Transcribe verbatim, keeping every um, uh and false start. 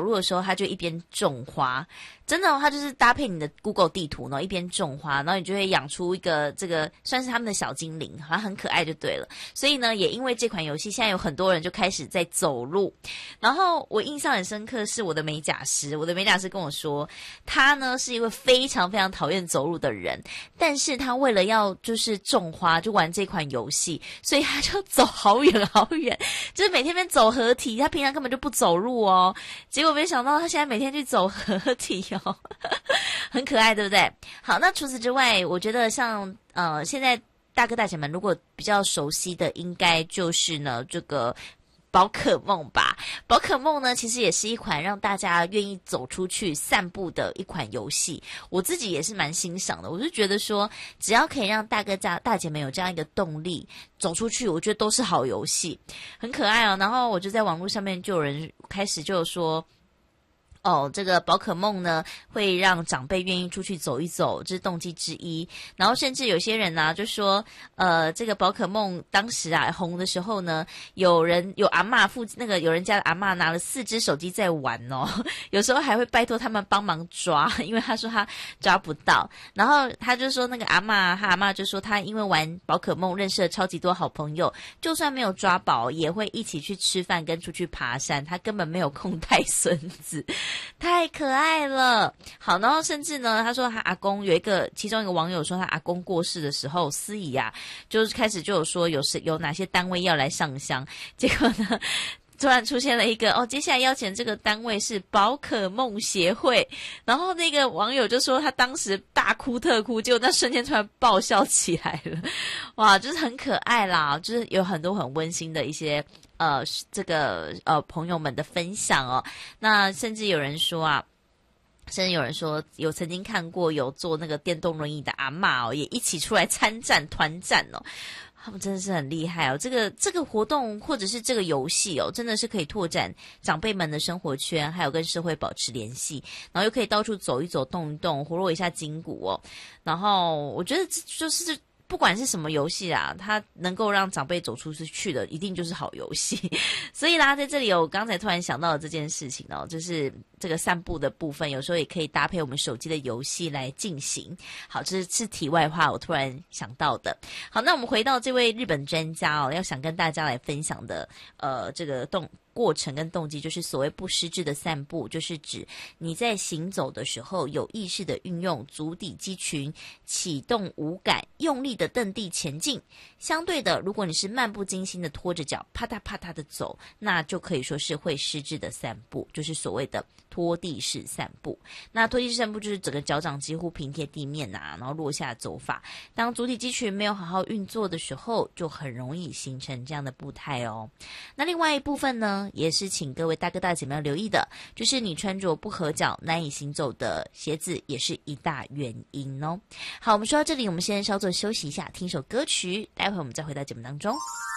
路的时候，他就一边种花，真的、哦，他就是搭配你的 Google 地图，然后一边种花，然后你就会养出一个这个算是他们的小精灵，好像很可爱就对了。所以呢，也因为这款游戏，现在有很多人就开始在走路。然后我印象很深刻是我的美甲师，我的美甲师跟我说，他呢是一位非常非常讨厌走路的人，但是他为了要就是种花，就玩这款游戏，所以他就走好远好远，就是每天边走合体，他平常根本就不走路哦。结果没想到他现在每天去走合体哦，很可爱，对不对？好，那除此之外，我觉得像呃现在大哥大姐们如果比较熟悉的，应该就是呢这个宝可梦吧。宝可梦呢，其实也是一款让大家愿意走出去散步的一款游戏。我自己也是蛮欣赏的，我是觉得说，只要可以让大哥大大姐们有这样一个动力走出去，我觉得都是好游戏，很可爱哦。然后我就在网络上面就有人开始就有说，哦，这个宝可梦呢会让长辈愿意出去走一走，这是动机之一。然后甚至有些人呢、啊、就说，呃，这个宝可梦当时啊红的时候呢，有人有阿嬷附那个有人家的阿嬷拿了四只手机在玩哦，有时候还会拜托他们帮忙抓，因为他说他抓不到。然后他就说那个阿嬷，他阿嬷就说他因为玩宝可梦认识了超级多好朋友，就算没有抓饱，也会一起去吃饭跟出去爬山，他根本没有空带孙子。太可爱了。好，然后甚至呢，他说他阿公有一个，其中一个网友说他阿公过世的时候，司仪啊，就是开始就有说有是有哪些单位要来上香，结果呢，突然出现了一个哦，接下来邀请这个单位是宝可梦协会，然后那个网友就说他当时大哭特哭，结果那瞬间突然爆笑起来了，哇，就是很可爱啦，就是有很多很温馨的一些。呃，这个呃朋友们的分享哦，那甚至有人说啊，甚至有人说有曾经看过有坐那个电动轮椅的阿嬷哦，也一起出来参战团战哦，他们真的是很厉害哦。这个这个活动或者是这个游戏哦，真的是可以拓展长辈们的生活圈，还有跟社会保持联系，然后又可以到处走一走、动一动，活络一下筋骨哦。然后我觉得这就是不管是什么游戏啊，它能够让长辈走出去的，一定就是好游戏。所以啦，在这里我刚才突然想到了这件事情哦，就是这个散步的部分，有时候也可以搭配我们手机的游戏来进行。好，这是题外话，我突然想到的。好，那我们回到这位日本专家哦，要想跟大家来分享的，呃，这个动。过程跟动机就是所谓不失智的散步，就是指你在行走的时候有意识的运用足底肌群，启动五感，用力的蹬地前进。相对的，如果你是漫不经心的拖着脚啪嗒啪嗒的走，那就可以说是会失智的散步，就是所谓的拖地式散步。那拖地式散步就是整个脚掌几乎平贴地面啊，然后落下走法。当足底肌群没有好好运作的时候，就很容易形成这样的步态哦。那另外一部分呢，也是请各位大哥大姐们要留意的，就是你穿着不合脚难以行走的鞋子也是一大原因哦。好，我们说到这里，我们先稍作休息一下，听首歌曲，待会我们再回到节目当中。